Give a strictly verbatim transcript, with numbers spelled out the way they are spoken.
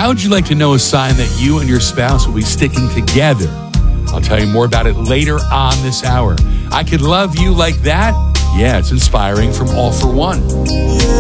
would you like to know a sign that you and your spouse will be sticking together? I'll tell you more about it later on this hour. I Could Love You Like That? Yeah, it's inspiring from All for One.